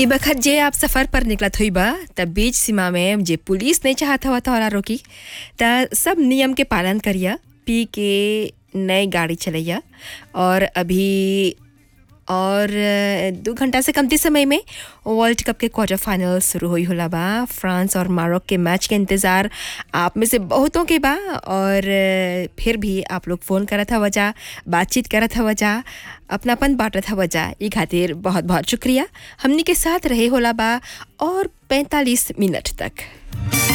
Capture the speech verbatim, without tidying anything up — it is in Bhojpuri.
ई बखत जे आप सफ़र पर निकलत हुई बा तब बीच सीमा में जे पुलिस नहीं चाहत हवा तोहरा रोकी त सब नियम के पालन करिया, पी के नई गाड़ी चलैया। और अभी और दो घंटा से कमती समय में वर्ल्ड कप के क्वार्टर फाइनल शुरू हुई होला बा। फ्रांस और मारोक के मैच के इंतज़ार आप में से बहुतों के बा और फिर भी आप लोग फ़ोन करत हवा जा, बातचीत करत हवा जा, अपनापन बांटत हवा जा। ई खातिर बहुत बहुत शुक्रिया। हमनी के साथ रहे होला बा और पैंतालीस मिनट तक।